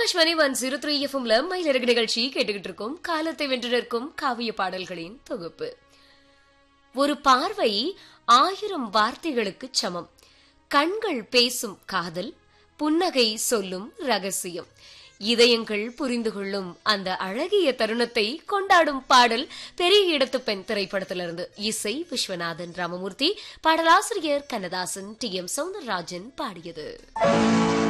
ஆகாஷ்வாணி 103 எஃப்எம்ல மயிலிறகு நிகழ்ச்சி கேட்டுக்கிட்டு இருக்கும். காலத்தை வென்று நிற்கும் காவிய பாடல்களின் தொகுப்பு. ஒரு பார்வை 1000 வார்த்தைகளுக்கு சமம். கண்கள் பேசும் காதல், புன்னகை சொல்லும் ரகசியம், இதயங்கள் புரிந்து கொள்ளும் அந்த அழகிய தருணத்தை கொண்டாடும் பாடல் பெரிய இடத்து பெண் திரைப்படத்திலிருந்து. இசை விஸ்வநாதன் ராமமூர்த்தி, பாடலாசிரியர் கண்ணதாசன், டி.எம். சௌந்தரராஜன் பாடியது.